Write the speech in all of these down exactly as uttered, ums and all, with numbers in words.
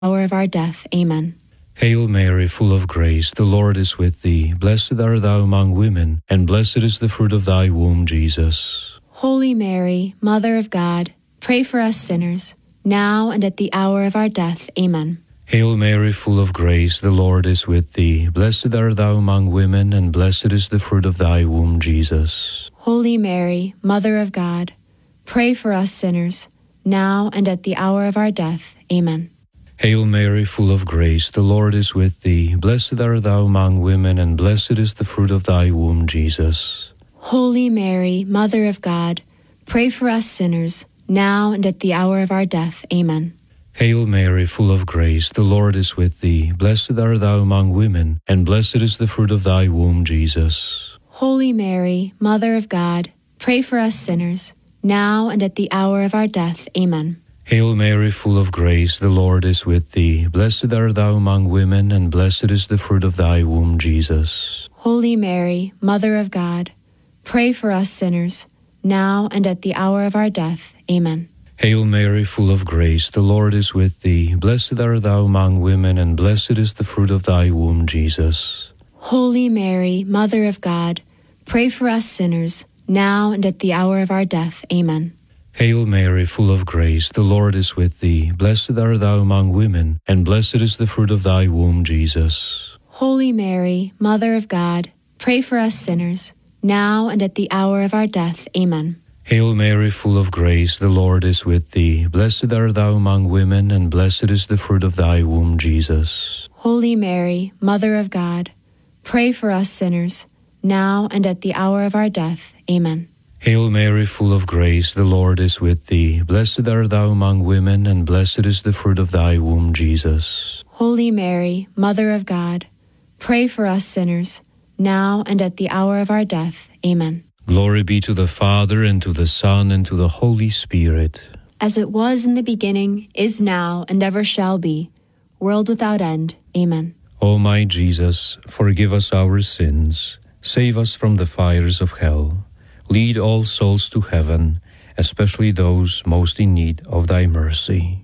hour of our death. Amen. Hail Mary, full of grace, the Lord is with thee. Blessed art thou among women, and blessed is the fruit of thy womb, Jesus. Holy Mary, Mother of God, pray for us sinners, now and at the hour of our death. Amen. Hail Mary, full of grace, the Lord is with thee. Blessed art thou among women, and blessed is the fruit of thy womb, Jesus. Holy Mary, Mother of God, pray for us sinners, now and at the hour of our death. Amen. Hail Mary, full of grace, the Lord is with thee. Blessed art thou among women, and blessed is the fruit of thy womb, Jesus. Holy Mary, Mother of God, pray for us sinners, now and at the hour of our death. Amen. Hail Mary, full of grace, the Lord is with thee. Blessed art thou among women, and blessed is the fruit of thy womb, Jesus. Holy Mary, Mother of God, pray for us sinners, now and at the hour of our death. Amen. Hail Mary, full of grace, the Lord is with thee. Blessed art thou among women, and blessed is the fruit of thy womb, Jesus. Holy Mary, Mother of God, pray for us sinners, now and at the hour of our death. Amen. Hail Mary, full of grace, the Lord is with thee. Blessed art thou among women, and blessed is the fruit of thy womb, Jesus. Holy Mary, Mother of God, pray for us sinners, now and at the hour of our death. Amen. Hail Mary, full of grace, the Lord is with thee. Blessed art thou among women, and blessed is the fruit of thy womb, Jesus. Holy Mary, Mother of God, pray for us sinners, now and at the hour of our death. Amen. Hail Mary, full of grace, the Lord is with thee. Blessed art thou among women, and blessed is the fruit of thy womb, Jesus. Holy Mary, Mother of God, pray for us sinners, now and at the hour of our death. Amen. Hail Mary, full of grace, the Lord is with thee. Blessed art thou among women, and blessed is the fruit of thy womb, Jesus. Holy Mary, Mother of God, pray for us sinners, now and at the hour of our death. Amen. Glory be to the Father, and to the Son, and to the Holy Spirit. As it was in the beginning, is now, and ever shall be, world without end. Amen. O my Jesus, forgive us our sins, save us from the fires of hell, lead all souls to heaven, especially those most in need of thy mercy.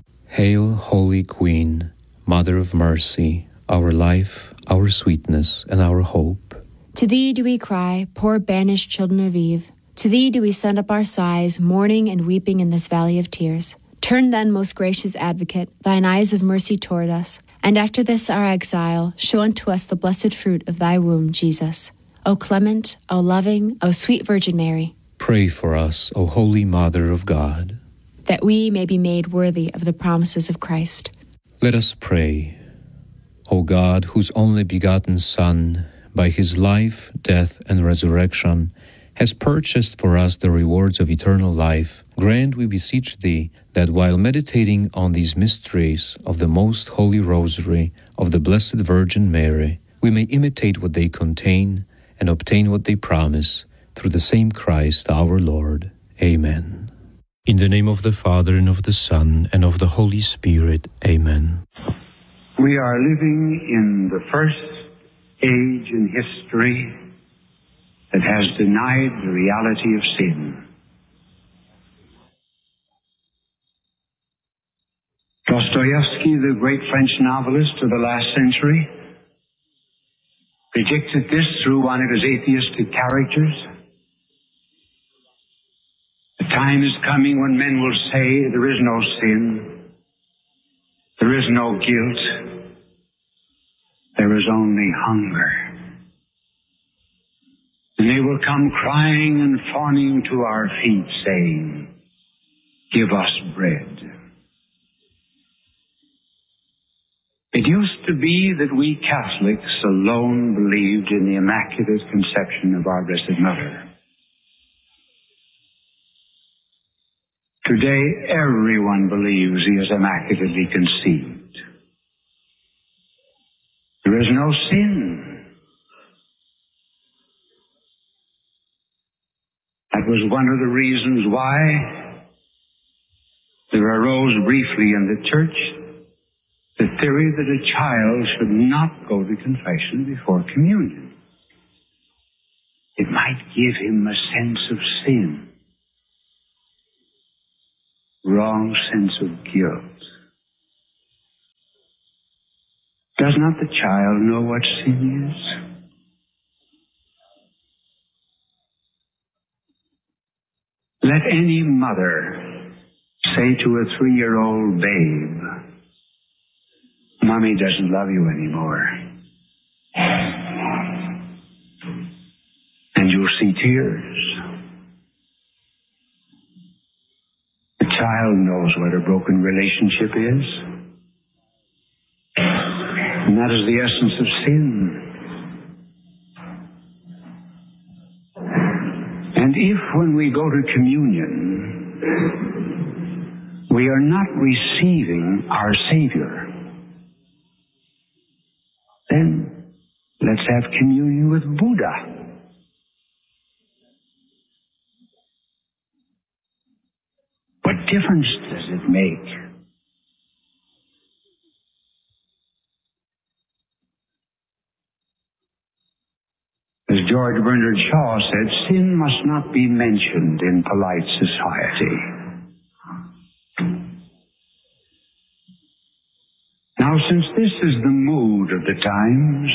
Hail, Holy Queen, Mother of Mercy, our life, our sweetness, and our hope. To thee do we cry, poor banished children of Eve. To thee do we send up our sighs, mourning and weeping in this valley of tears. Turn then, most gracious Advocate, thine eyes of mercy toward us, and after this our exile, show unto us the blessed fruit of thy womb, Jesus. O clement, O loving, O sweet Virgin Mary, pray for us, O Holy Mother of God, that we may be made worthy of the promises of Christ. Let us pray. O God, whose only begotten Son, by his life, death, and resurrection, has purchased for us the rewards of eternal life, grant, we beseech thee, that while meditating on these mysteries of the most holy Rosary of the Blessed Virgin Mary, we may imitate what they contain and obtain what they promise, through the same Christ our Lord. Amen. In the name of the Father, and of the Son, and of the Holy Spirit. Amen. We are living in the first age in history that has denied the reality of sin. Dostoevsky, the great French novelist of the last century, predicted this through one of his atheistic characters. The time is coming when men will say there is no sin, there is no guilt, there is only hunger. And they will come crying and fawning to our feet, saying, give us bread. It used to be that we Catholics alone believed in the Immaculate Conception of our Blessed Mother. Today, everyone believes he is immaculately conceived. There is no sin. That was one of the reasons why there arose briefly in the church the theory that a child should not go to confession before communion. It might give him a sense of sin, wrong sense of guilt. Does not the child know what sin is? Let any mother say to a three-year-old babe, Mommy doesn't love you anymore. And you'll see tears. The child knows what a broken relationship is. And that is the essence of sin. And if when we go to communion, we are not receiving our Savior, then let's have communion with Buddha. What difference does it make? As George Bernard Shaw said, sin must not be mentioned in polite society. Now, since this is the mood of the times,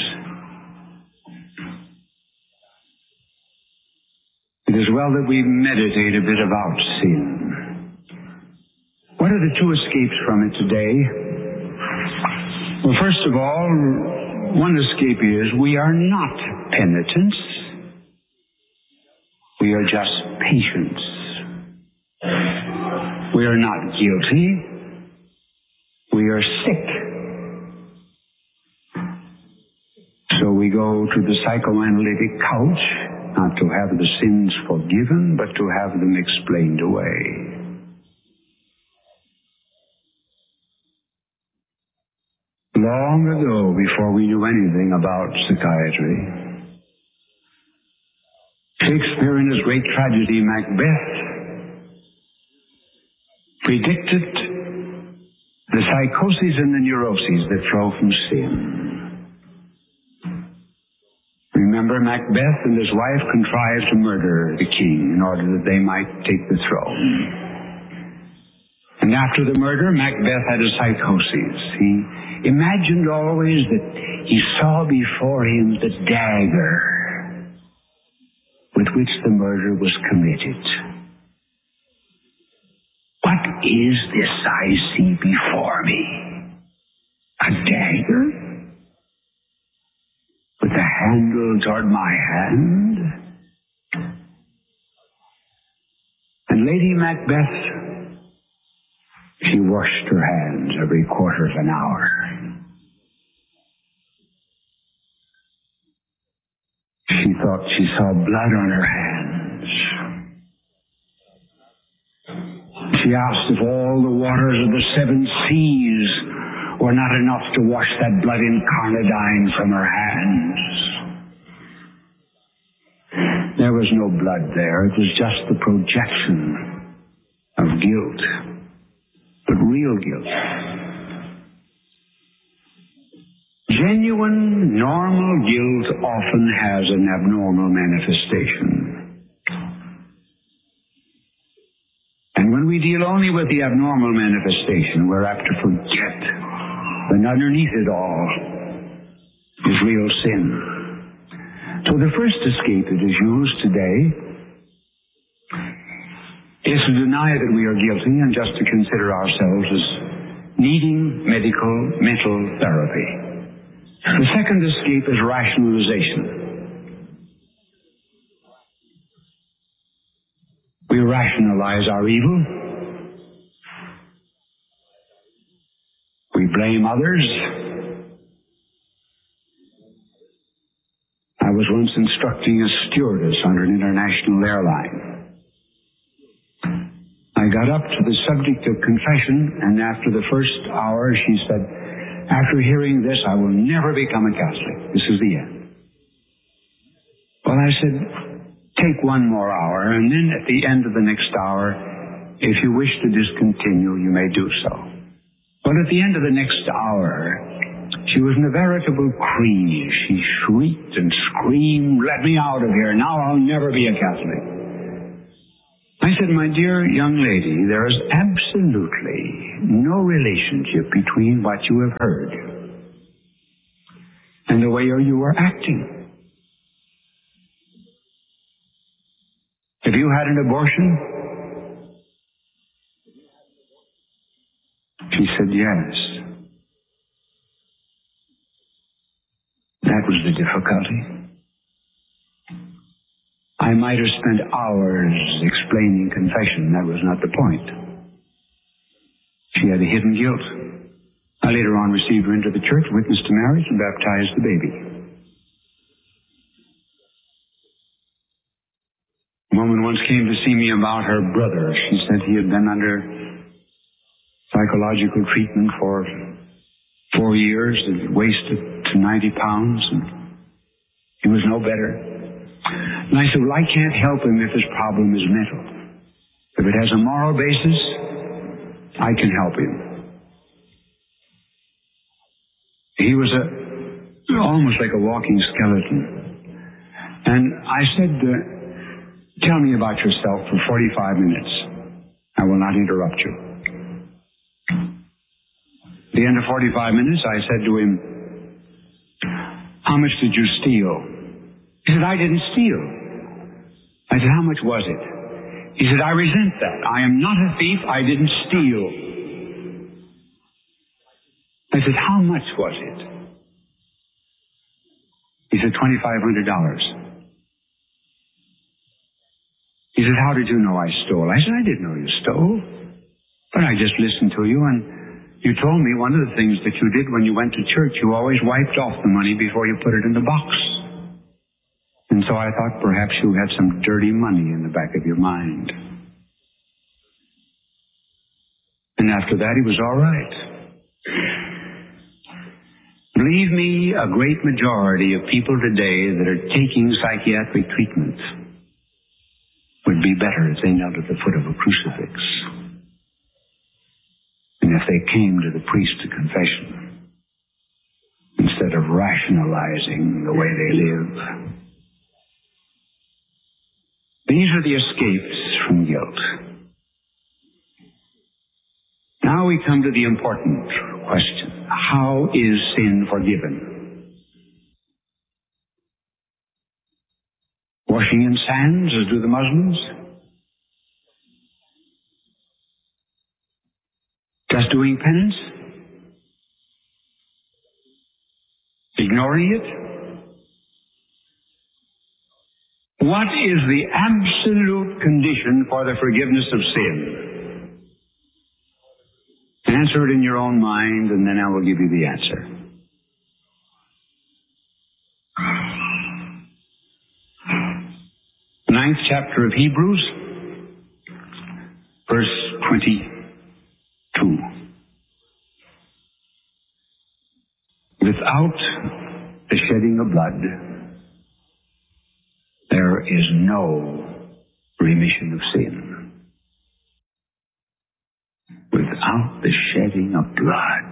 it is well that we meditate a bit about sin. What are the two escapes from it today? Well, first of all, one escape is we are not penitents. We are just patients. We are not guilty. We are sick. So we go to the psychoanalytic couch, not to have the sins forgiven, but to have them explained away. Long ago, before we knew anything about psychiatry, Shakespeare in his great tragedy, Macbeth, predicted the psychoses and the neuroses that flow from sin. Remember, Macbeth and his wife contrived to murder the king in order that they might take the throne. And after the murder, Macbeth had a psychosis. He imagined always that he saw before him the dagger with which the murder was committed. What is this I see before me? A dagger? With the handle toward my hand? And Lady Macbeth, she washed her hands every quarter of an hour. She thought she saw blood on her hands. She asked if all the waters of the seven seas were not enough to wash that blood incarnadine from her hands. There was no blood there. It was just the projection of guilt. But real guilt. Genuine, normal guilt often has an abnormal manifestation. And when we deal only with the abnormal manifestation, we're apt to forget that underneath it all is real sin. So the first escape that is used today is to deny that we are guilty and just to consider ourselves as needing medical, mental therapy. The second escape is rationalization. We rationalize our evil. We blame others. I was once instructing a stewardess on an international airline. I got up to the subject of confession, and after the first hour, she said, after hearing this, I will never become a Catholic. This is the end. Well, I said, take one more hour, and then at the end of the next hour, if you wish to discontinue, you may do so. Well, at the end of the next hour, she was in a veritable craze. She shrieked and screamed, let me out of here. Now I'll never be a Catholic. I said, my dear young lady, there is absolutely no relationship between what you have heard and the way you were acting. Have you had an abortion? She said yes. That was the difficulty. I might have spent hours explaining confession. That was not the point. She had a hidden guilt. I later on received her into the church, witnessed the marriage, and baptized the baby. A woman once came to see me about her brother. She said he had been under psychological treatment for four years and wasted to ninety pounds, and he was no better. And I said, well, I can't help him if his problem is mental. If it has a moral basis, I can help him. He was a almost like a walking skeleton. And I said, uh, tell me about yourself for forty-five minutes. I will not interrupt you. At the end of forty-five minutes, I said to him, how much did you steal? He said, I didn't steal. I said, how much was it? He said, I resent that. I am not a thief. I didn't steal. I said, how much was it? He said, twenty-five hundred dollars. He said, how did you know I stole? I said, I didn't know you stole. But I just listened to you, and you told me one of the things that you did when you went to church, you always wiped off the money before you put it in the box. And so I thought perhaps you had some dirty money in the back of your mind. And after that, he was all right. Believe me, a great majority of people today that are taking psychiatric treatment would be better if they knelt at the foot of a crucifix and if they came to the priest to confession instead of rationalizing the way they live. These are the escapes from guilt. Now we come to the important question. How is sin forgiven? Washing in sands, as do the Muslims? Just doing penance? Ignoring it? What is the absolute condition for the forgiveness of sin? Answer it in your own mind, and then I will give you the answer. Ninth chapter of Hebrews, verse twenty-two. Without the shedding of blood, there is no remission of sin. Without the shedding of blood,